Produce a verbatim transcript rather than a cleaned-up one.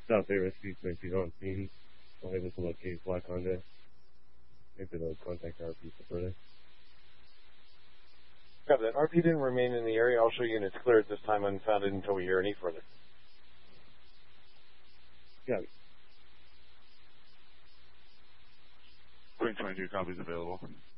South A Rescue if he's on scene. I'll able to locate Black Honda. Maybe they'll contact R P for further. Copy that. R P didn't remain in the area. All show units clear at this time unfounded until we hear any further. Yeah. Queen twenty-two copies available.